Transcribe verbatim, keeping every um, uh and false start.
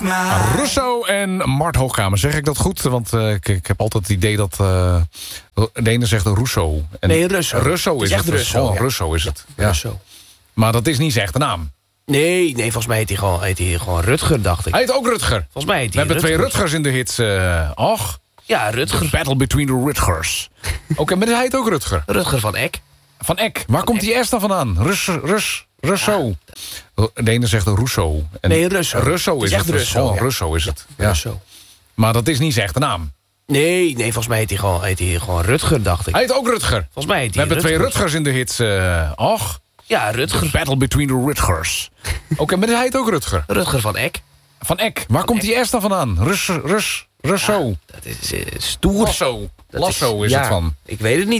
Russo en Mart Hoogkamer. Zeg ik dat goed? Want uh, ik, ik heb altijd het idee dat... Uh, de ene zegt Russo. En nee, Russo. Russo is het. Is het. Russo, oh, ja. Russo is het. Ja. Ja. Russo. Maar dat is niet zijn echte naam. Nee, nee, volgens mij heet hij gewoon, heet hij gewoon Rutger, dacht ik. Hij heet ook Rutger. Volgens mij heet We hij hebben Rutger. twee Rutgers in de hits. Uh, och. Ja, Rutger. The battle between the Rutgers. Oké, okay, maar hij heet ook Rutger. Rutger van Eck. Van Eck. Waar van komt Eck. Die S dan vandaan? Rus, Rus, Russo. Ja. De ene zegt Russo. En nee, Russo. Russo is het. Is het. Russo, oh, ja. Russo is het. Ja. Russo. Maar dat is niet zijn echte naam. Nee, nee, volgens mij heet hij gewoon, heet hij gewoon Rutger, dacht ik. Hij heet ook Rutger. Volgens mij heet hij We hebben Rutger. twee Rutgers in de hits. Uh, och. Ja, Rutger. The battle between the Rutgers. Oké, okay, maar hij heet ook Rutger. Rutger van Eck. Van Eck. Waar van komt Eck. Die S dan vandaan? Rus, Rus, Russo. Ja, dat is uh, stoer. Lasso. Lasso is, is het van. Ik weet het niet.